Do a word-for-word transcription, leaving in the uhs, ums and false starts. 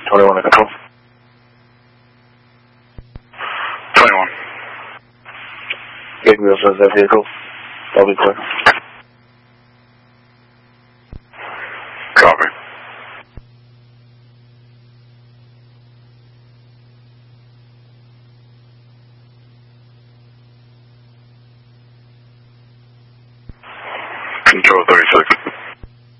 twenty-one to control. twenty-one. Gabriel says that vehicle. That'll be clear. Copy. Control thirty-six.